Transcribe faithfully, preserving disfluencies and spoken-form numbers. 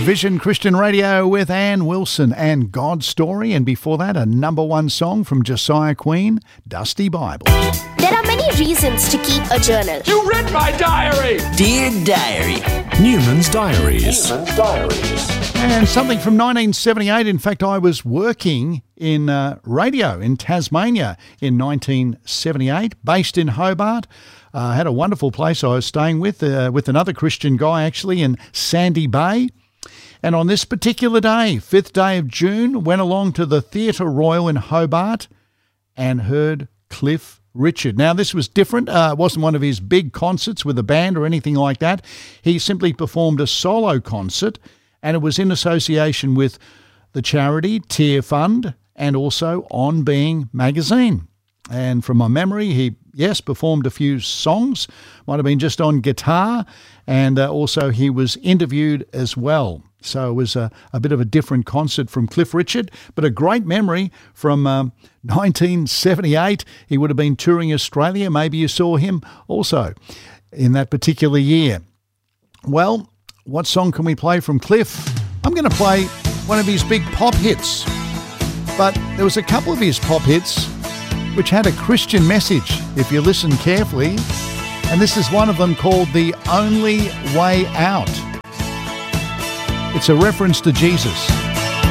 Vision Christian Radio with Ann Wilson and God's Story, and before that a number one song from Josiah Queen, Dusty Bible. There are many reasons to keep a journal. You read my diary! Dear Diary. Newman's Diaries. Newman's Diaries. And something from nineteen seventy-eight. In fact, I was working in uh, radio in Tasmania in nineteen seventy-eight, based in Hobart. I uh, had a wonderful place I was staying with, uh, with another Christian guy actually in Sandy Bay. And on this particular day, fifth day of June, went along to the Theatre Royal in Hobart and heard Cliff Richard. Now, this was different. Uh, it wasn't one of his big concerts with a band or anything like that. He simply performed a solo concert, and it was in association with the charity Tear Fund and also On Being magazine. And from my memory, he, yes, performed a few songs, might have been just on guitar, and uh, also he was interviewed as well. So it was a, a bit of a different concert from Cliff Richard, but a great memory from um, nineteen seventy-eight. He would have been touring Australia. Maybe you saw him also in that particular year. Well, what song can we play from Cliff? I'm going to play one of his big pop hits, but there was a couple of his pop hits which had a Christian message, if you listen carefully, and this is one of them called The Only Way Out. It's a reference to Jesus.